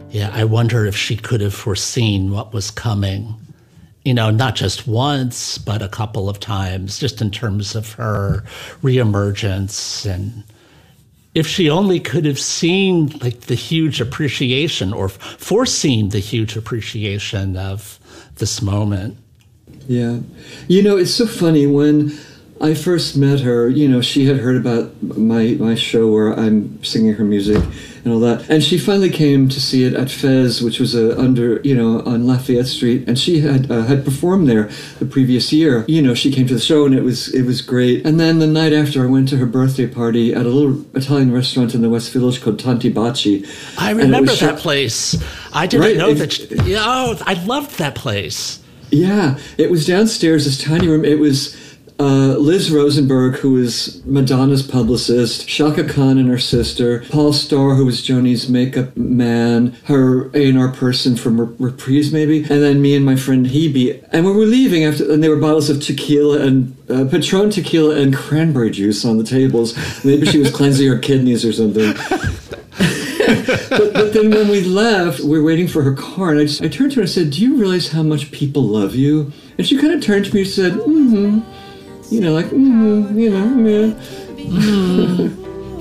Yeah, I wonder if she could have foreseen what was coming, not just once, but a couple of times, just in terms of her reemergence. And if she only could have seen like the huge appreciation or foreseen the huge appreciation of this moment. Yeah. It's so funny. When I first met her, she had heard about my show where I'm singing her music and all that. And she finally came to see it at Fez, which was on Lafayette Street. And she had performed there the previous year. She came to the show and it was great. And then the night after, I went to her birthday party at a little Italian restaurant in the West Village called Tanti Baci. I remember that place. I didn't know that. I loved that place. Yeah, it was downstairs, this tiny room. It was Liz Rosenberg, who was Madonna's publicist, Shaka Khan and her sister, Paul Starr, who was Joni's makeup man, her A&R person from Reprise, maybe, and then me and my friend Hebe. And when we were leaving, and there were bottles of tequila and Patron tequila and cranberry juice on the tables. Maybe she was cleansing her kidneys or something. But then when we left, we were waiting for her car, and I turned to her and said, "Do you realize how much people love you?" And she kind of turned to me and said, "Mm-hmm." Yeah.